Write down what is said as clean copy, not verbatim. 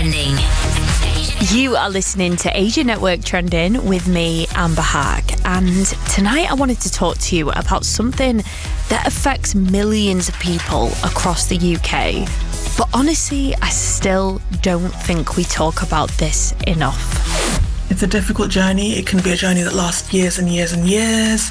Trending. You are listening to Asia Network Trending with me, Amber Hack. And tonight I wanted to talk to you about something that affects millions of people across the UK. But honestly, I still don't think we talk about this enough. It's a difficult journey. It can be a journey that lasts years and years and years.